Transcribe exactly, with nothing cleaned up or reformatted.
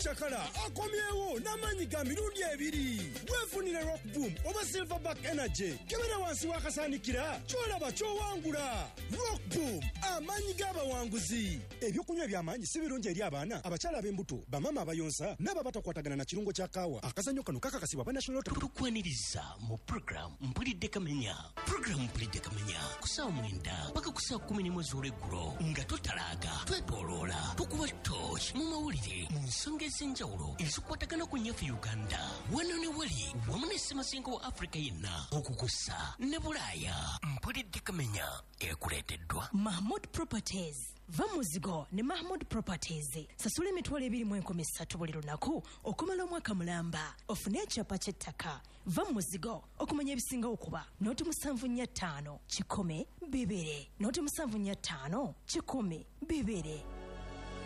chakala akomyewo n'amanyi ga mirundi ebiri. Weefunire Rock Boom oba Silverback Energy kebera wansi wakasanikira kyolaba kyowangula. Rock Boom amanyi g'abawanguzi. Ebyokunywa by'amaanyi si birungi eri abaana, abakyala ab'embuto, bamama abayonsa n'ababatakwatagana na kirungo kya kaawa. Akazannyo kano kakakasibwa ba National tukwaniriza mu program Mpulidde Kamenya. Program Mpulidde Kamenya kusaa mwenda paka kusaa kumi n'imwe z'olweggulo nga totalaaga twetooloola tukuba torch mu mawulire mu nsonga ez'enjawulo ezikwatagana ku nnyaffe Uganda wano ne wali wamu ne Ssemasenga wa Africa yenna okukusa ne Bulaaya. Mpulidde Kamenya ekuleeteddwa Mahmood Properties. Va muzigo ne Mahmood Properties. Sasula emitwalo ebiri mu enkumi ssatu buli lunaku okumala omwaka mulamba. Ofune ekyapa ky'ettaka. Va muzigo okumanya ebisinga okuba nooti musanvu nnya ttaano kikumi bibiri nooti musanvu nnya ttaano kikumi bibiri.